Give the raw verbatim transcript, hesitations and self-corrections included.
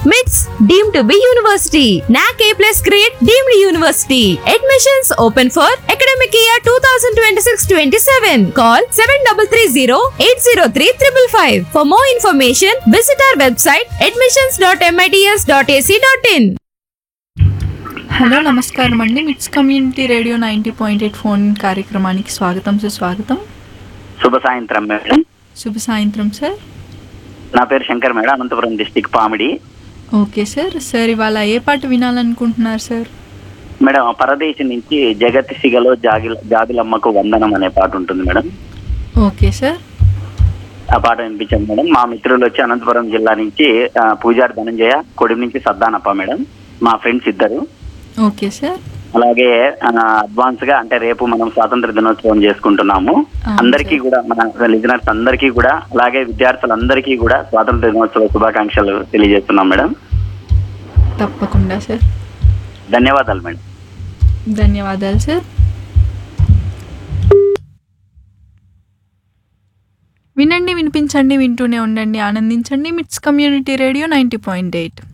మిట్స్ deemed to be university. నాక్ ఏ plus grade deemed university. Admissions open for academic year two thousand twenty six twenty seven. Call seven three three zero eight zero three five five. For more information visit our website admissions dot MITS dot AC dot in. Hello, నమస్కారం అండి. మిట్స్ community radio ninety point eight phone కార్యక్రమానికి స్వాగతం సుస్వాగతం. శుభ సాయంత్రం madam. శుభ సాయంత్రం సార్. నా పేరు Shankar madam, Anantapuram district Pamidi. Okay sir. Sir ఇవాళ ఏ పాట వినాలనుకుంటున్నారు సార్? మేడం, పరదేశం నుంచి జగతి సిగలో జాగి జాబిలమ్మకు వందనం అనే పాట ఉంటుంది మేడం. Okay sir. ఆ పాట వినిపించండి మేడం. మా మిత్రులు వచ్చి అనంతపురం జిల్లా నుంచి పూజారి ధనంజయ, కొడిమి నుంచి సద్దానప్ప మేడం, మా ఫ్రెండ్స్ ఇద్దరు. Okay sir. అలాగే అడ్వాన్స్ గా అంటే రేపు మనం స్వాతంత్ర దినోత్సవం చేసుకుంటున్నాము. అందరికీ కూడా మన లిజనర్స్ అందరికీ కూడా, అలాగే విద్యార్థులందరికీ కూడా స్వాతంత్ర దినోత్సవ శుభాకాంక్షలు తెలియజేస్తున్నాం మేడం. తప్పకుండా సార్. ధన్యవాదాలు మేడం. ధన్యవాదాలు సార్. వినండి, వినిపించండి, వింటూనే ఉండండి, ఆనందించండి. మిట్స్ community radio ninety point eight.